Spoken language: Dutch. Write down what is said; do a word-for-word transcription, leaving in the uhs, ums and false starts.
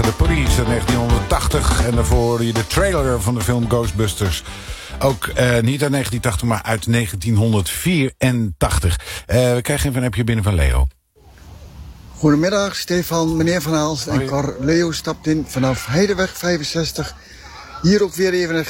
de Police uit negentienhonderdtachtig. En daarvoor hoorde je de trailer van de film Ghostbusters. Ook uh, niet uit negentien tachtig, maar uit negentienhonderdvierentachtig. Uh, we krijgen even een appje binnen van Leo. Goedemiddag, Stefan, meneer Van Aalst en Cor. Leo stapt in vanaf Heideweg vijfenzestig. Hier ook weer even een